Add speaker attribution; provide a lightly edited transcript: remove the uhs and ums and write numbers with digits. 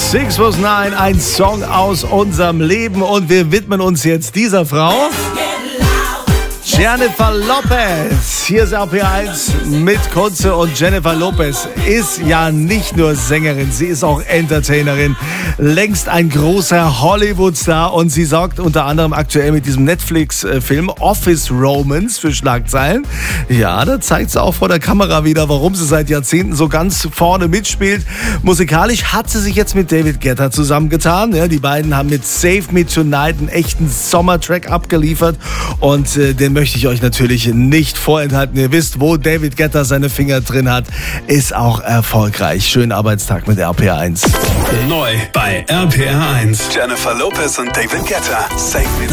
Speaker 1: 6 was 9, ein Song aus unserem Leben und wir widmen uns jetzt dieser Frau. Jennifer Lopez. Hier ist RPR1 mit Kunze und Jennifer Lopez ist ja nicht nur Sängerin, sie ist auch Entertainerin. Längst ein großer Hollywood-Star und sie sorgt unter anderem aktuell mit diesem Netflix-Film Office Romance für Schlagzeilen. Ja, da zeigt sie auch vor der Kamera wieder, warum sie seit Jahrzehnten so ganz vorne mitspielt. Musikalisch hat sie sich jetzt mit David Guetta zusammengetan. Ja, die beiden haben mit Save Me Tonight einen echten Sommertrack abgeliefert und den möchte ich euch natürlich nicht vorenthalten. Ihr wisst, wo David Guetta seine Finger drin hat, ist auch erfolgreich. Schönen Arbeitstag mit RPR1.
Speaker 2: Neu bei RPR1. Jennifer Lopez und David Guetta. Save Me